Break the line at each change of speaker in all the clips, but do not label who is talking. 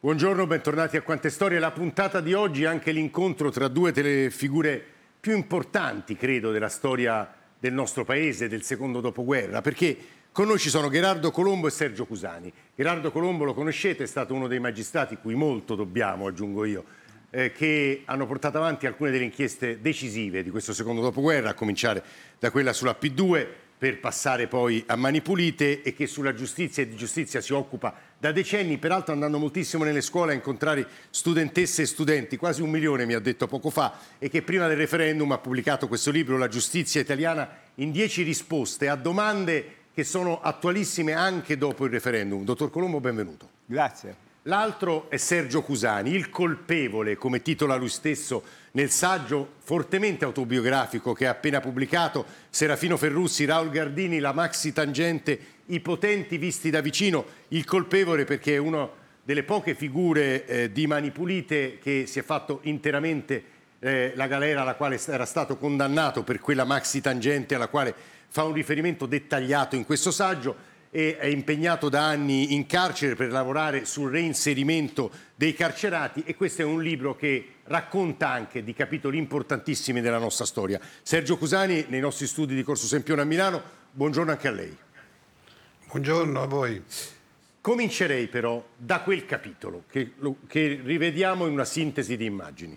Buongiorno, bentornati a Quante Storie. La puntata di oggi è anche l'incontro tra due delle figure più importanti, credo, della storia del nostro paese, del secondo dopoguerra, perché con noi ci sono Gherardo Colombo e Sergio Cusani. Gherardo Colombo lo conoscete, è stato uno dei magistrati cui molto dobbiamo, aggiungo io, che hanno portato avanti alcune delle inchieste decisive di questo secondo dopoguerra, a cominciare da quella sulla P2, per passare poi a Mani Pulite, e che sulla giustizia e di giustizia si occupa da decenni, peraltro andando moltissimo nelle scuole a incontrare studentesse e studenti, quasi 1 milione mi ha detto poco fa, e che prima del referendum ha pubblicato questo libro, La giustizia italiana in 10 risposte a domande che sono attualissime anche dopo il referendum. Dottor Colombo, benvenuto.
Grazie.
L'altro è Sergio Cusani, il colpevole, come titola lui stesso nel saggio fortemente autobiografico che ha appena pubblicato Serafino Ferrussi, Raul Gardini, La maxi tangente, I potenti visti da vicino. Il colpevole perché è una delle poche figure di Mani Pulite che si è fatto interamente la galera alla quale era stato condannato per quella maxi tangente alla quale fa un riferimento dettagliato in questo saggio, e è impegnato da anni in carcere per lavorare sul reinserimento dei carcerati, e questo è un libro che racconta anche di capitoli importantissimi della nostra storia. Sergio Cusani, nei nostri studi di Corso Sempione a Milano, buongiorno anche a lei.
Buongiorno a voi.
Comincerei però da quel capitolo che rivediamo in una sintesi di immagini.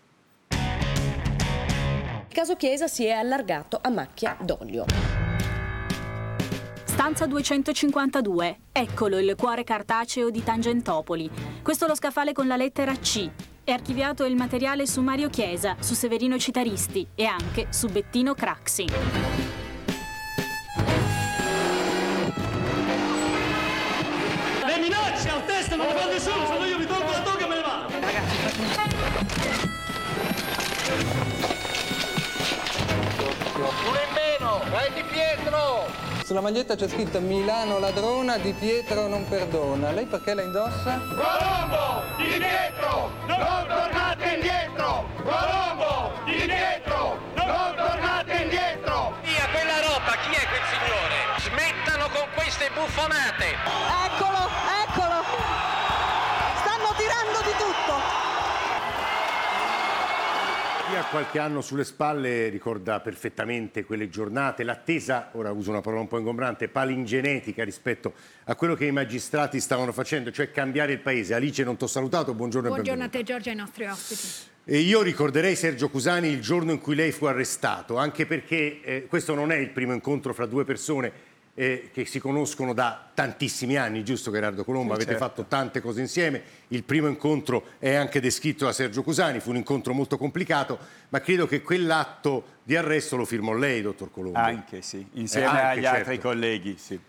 Il caso Chiesa si è allargato a macchia d'olio.
Stanza 252. Eccolo il cuore cartaceo di Tangentopoli. Questo è lo scaffale con la lettera C. È archiviato il materiale su Mario Chiesa, su Severino Citaristi e anche su Bettino Craxi.
Le minacce al test non le fa nessuno, se no io mi tolgo la toga e me ne vado.
Uno in meno, vai Di Pietro!
Sulla maglietta c'è scritto Milano ladrona, Di Pietro non perdona. Lei perché la indossa?
Colombo, Di Pietro, non tornate indietro! Colombo, Di Pietro, non tornate indietro! Via quella roba, chi è quel signore? Smettano con queste buffonate!
Eccolo, eccolo! Stanno tirando di tutto!
Chi ha qualche anno sulle spalle ricorda perfettamente quelle giornate, l'attesa, ora uso una parola un po' ingombrante, palingenetica rispetto a quello che i magistrati stavano facendo, cioè cambiare il paese. Alice, non ti ho salutato, buongiorno e benvenuta.
Buongiorno a te Giorgio e ai nostri ospiti.
E io ricorderei, Sergio Cusani, il giorno in cui lei fu arrestato, anche perché questo non è il primo incontro fra due persone che si conoscono da tantissimi anni, giusto Gherardo Colombo? Avete fatto tante cose insieme. Il primo incontro è anche descritto da Sergio Cusani, fu un incontro molto complicato, ma credo che quell'atto di arresto lo firmò lei, dottor Colombo.
Anche sì, insieme agli altri colleghi, sì.